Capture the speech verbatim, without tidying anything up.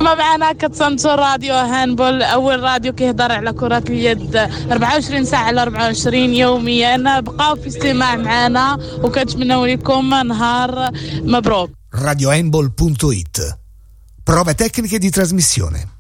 كما معنا كتصنتو راديو هاندبول، أول راديو كيهضر على كرة اليد أربعة وعشرين ساعة على أربعة وعشرين يوميا. بقاو في استماع معنا وكنتمنوا لكم نهار مبروك. radio handball punto it. Prove tecniche di trasmissione.